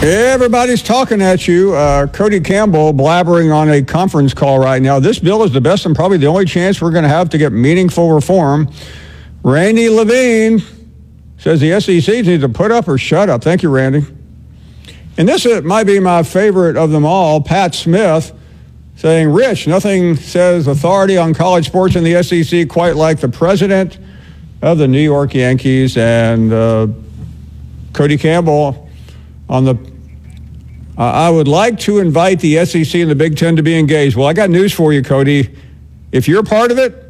Everybody's talking at you. Cody Campbell blabbering on a conference call right now. This bill is the best and probably the only chance we're going to have to get meaningful reform. Randy Levine says the SEC needs to put up or shut up. Thank you, Randy. And this might be my favorite of them all, Pat Smith, saying, Rich, nothing says authority on college sports in the SEC quite like the president of the New York Yankees. And Cody Campbell on the I would like to invite the SEC and the Big Ten to be engaged. Well, I got news for you, Cody. If you're part of it,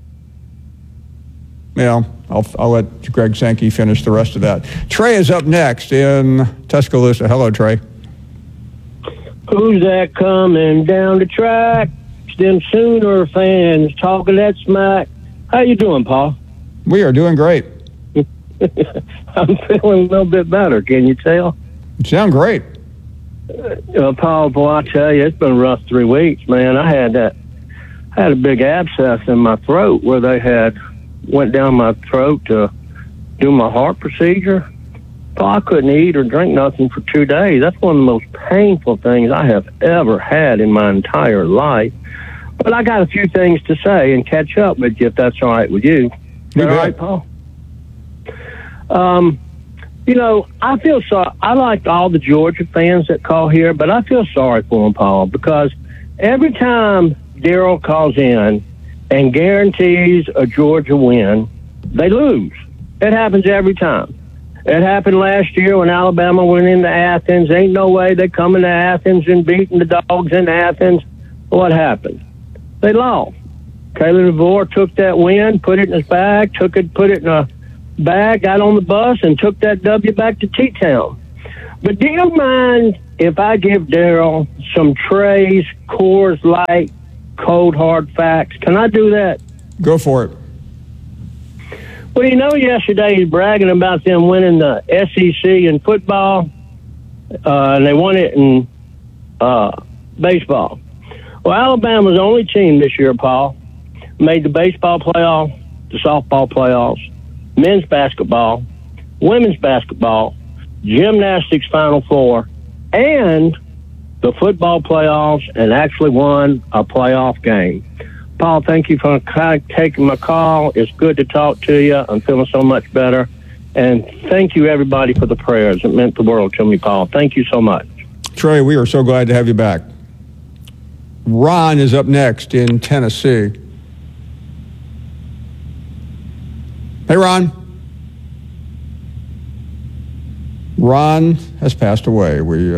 I'll let Greg Sankey finish the rest of that. Trey is up next in Tuscaloosa. Hello, Trey. Who's that coming down the track? It's them Sooner fans talking that smack. How you doing, Paul? We are doing great. I'm feeling a little bit better. Can you tell? You sound great. Paul, boy, I tell you, it's been a rough 3 weeks, man. I had a big abscess in my throat where they went down my throat to do my heart procedure. Paul, I couldn't eat or drink nothing for 2 days. That's one of the most painful things I have ever had in my entire life. But I got a few things to say and catch up with you if that's all right with you. Is that all right, Paul? I feel sorry. I like all the Georgia fans that call here, but I feel sorry for them, Paul, because every time Daryl calls in and guarantees a Georgia win, they lose. It happens every time. It happened last year when Alabama went into Athens. Ain't no way they come into Athens and beating the dogs in Athens. What happened? They lost. Caleb DeVore took that win, put it in his bag, put it in a bag, got on the bus, and took that W back to T-Town. But do you mind if I give Daryl some Trey's Coors Light cold hard facts? Can I do that? Go for it. Well, yesterday he's bragging about them winning the SEC in football, and they won it in baseball. Well, Alabama's the only team this year, Paul, made the baseball playoff, the softball playoffs, men's basketball, women's basketball, gymnastics Final Four, and the football playoffs, and actually won a playoff game. Paul, thank you for taking my call. It's good to talk to you. I'm feeling so much better. And thank you, everybody, for the prayers. It meant the world to me, Paul. Thank you so much. Trey, we are so glad to have you back. Ron is up next in Tennessee. Hey, Ron. Ron has passed away. We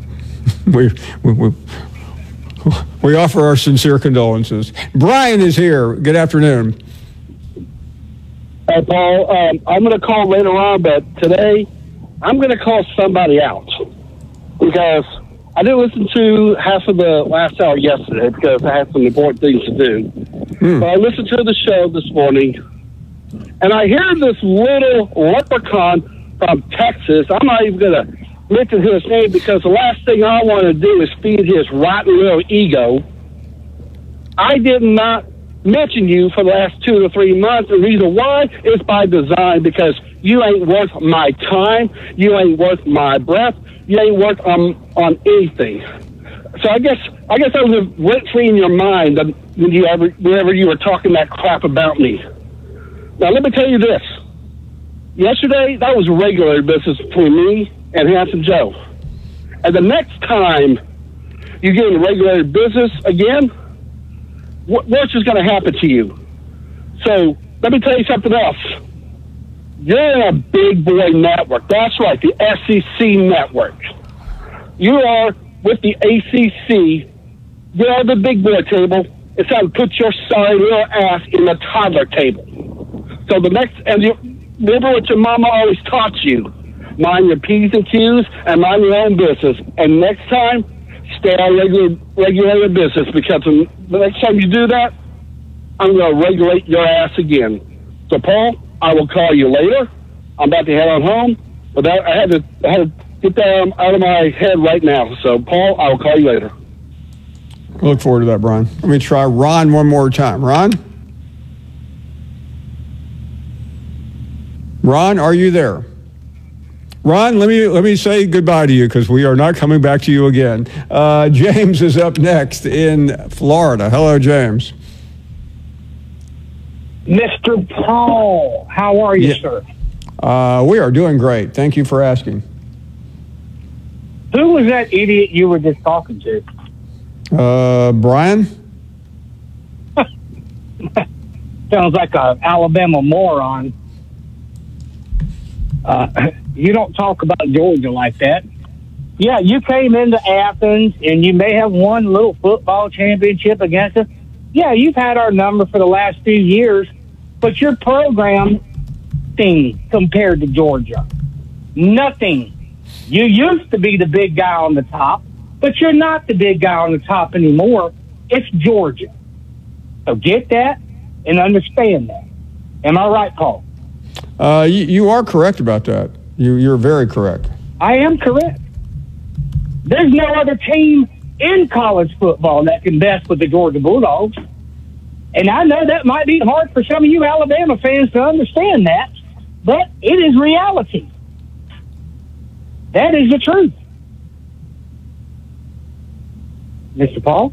offer our sincere condolences. Brian is here. Good afternoon. Hey, Paul. I'm going to call later on, but today I'm going to call somebody out because I didn't listen to half of the last hour yesterday because I had some important things to do. But I listened to the show this morning, and I hear this little leprechaun from Texas. I'm not even going to mention his name because the last thing I want to do is feed his rotten little ego. I did not mention you for the last 2 to 3 months. The reason why is by design, because you ain't worth my time. You ain't worth my breath. You ain't worth on anything. So I guess I was rent-free in your mind whenever you were talking that crap about me. Now, let me tell you this. Yesterday, that was regular business between me and Handsome Joe. And the next time you get in regular business again, what's just going to happen to you? So let me tell you something else. You're in a big boy network. That's right, the SEC network. You are with the ACC. You're on the big boy table. It's time to put your sorry little ass in the toddler table. So remember what your mama always taught you. Mind your P's and Q's and mind your own business. And next time, stay on regular business, because the next time you do that, I'm going to regulate your ass again. So, Paul, I will call you later. I'm about to head on home, but I had to get that out of my head right now. So, Paul, I will call you later. I look forward to that, Brian. Let me try Ron one more time. Ron? Ron, are you there? Ron, let me say goodbye to you because we are not coming back to you again. James is up next in Florida. Hello, James. Mr. Paul, how are you, sir? We are doing great. Thank you for asking. Who was that idiot you were just talking to? Brian? Sounds like a Alabama moron. You don't talk about Georgia like that. Yeah, you came into Athens and you may have won a little football championship against us. Yeah, you've had our number for the last few years, but your program thing compared to Georgia. Nothing. You used to be the big guy on the top, but you're not the big guy on the top anymore. It's Georgia. So get that and understand that. Am I right, Paul? You are correct about that. You're very correct. I am correct. There's no other team in college football that can best with the Georgia Bulldogs. And I know that might be hard for some of you Alabama fans to understand that, but it is reality. That is the truth. Mr. Paul?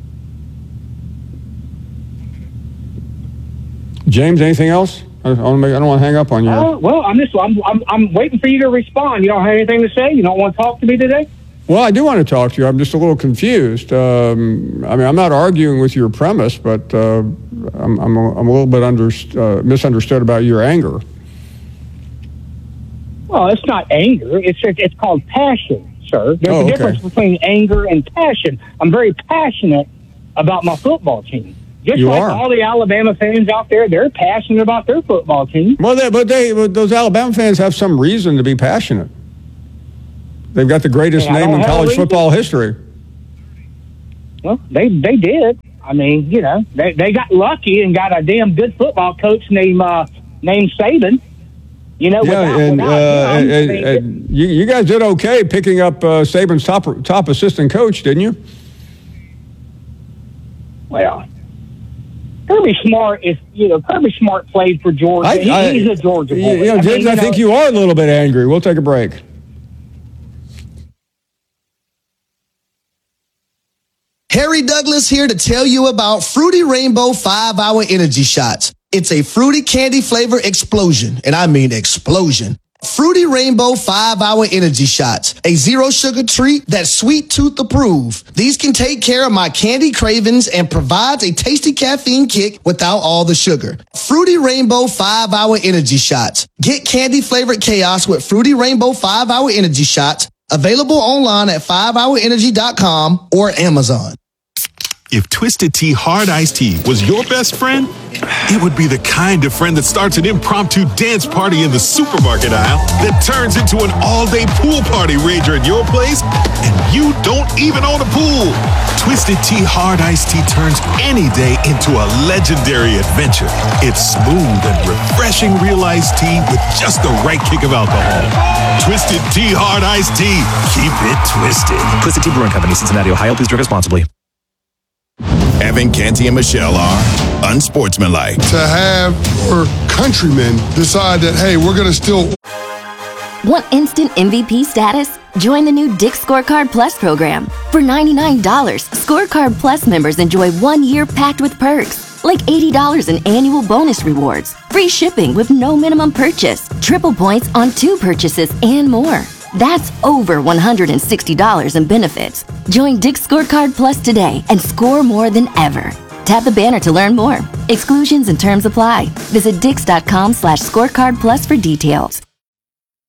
James, anything else? I don't want to hang up on you. Well, I'm waiting for you to respond. You don't have anything to say? You don't want to talk to me today? Well, I do want to talk to you. I'm just a little confused. I'm not arguing with your premise, but I'm a little bit misunderstood about your anger. Well, it's not anger. It's called passion, sir. There's a difference between anger and passion. I'm very passionate about my football team. Just all the Alabama fans out there, they're passionate about their football team. Well, but those Alabama fans have some reason to be passionate. They've got the greatest name in college football history. Well, they did. I mean, they got lucky and got a damn good football coach named Saban. You guys did okay picking up Saban's top assistant coach, didn't you? Well, Kirby Smart played for Georgia. He's a Georgia boy. James, I think you are a little bit angry. We'll take a break. Harry Douglas here to tell you about Fruity Rainbow 5-Hour Energy Shots. It's a fruity candy flavor explosion, and I mean explosion. Fruity Rainbow 5-Hour Energy Shots, a zero sugar treat that's sweet tooth approved. These can take care of my candy cravings and provides a tasty caffeine kick without all the sugar. Fruity Rainbow 5-Hour Energy Shots. Get candy flavored chaos with Fruity Rainbow 5-Hour Energy Shots. Available online at 5hourenergy.com or Amazon. If Twisted Tea Hard Iced Tea was your best friend, it would be the kind of friend that starts an impromptu dance party in the supermarket aisle that turns into an all-day pool party rager at your place, and you don't even own a pool. Twisted Tea Hard Iced Tea turns any day into a legendary adventure. It's smooth and refreshing real iced tea with just the right kick of alcohol. Twisted Tea Hard Iced Tea. Keep it twisted. Twisted Tea Brewing Company, Cincinnati, Ohio. Please drink responsibly. Evan, Canty, and Michelle are unsportsmanlike. To have your countrymen decide that, hey, we're going to still... Want instant MVP status? Join the new Dick's Scorecard Plus program. For $99, Scorecard Plus members enjoy 1 year packed with perks, like $80 in annual bonus rewards, free shipping with no minimum purchase, triple points on 2 purchases, and more. That's over $160 in benefits. Join Dick's Scorecard Plus today and score more than ever. Tap the banner to learn more. Exclusions and terms apply. Visit Dix.com/scorecard plus for details.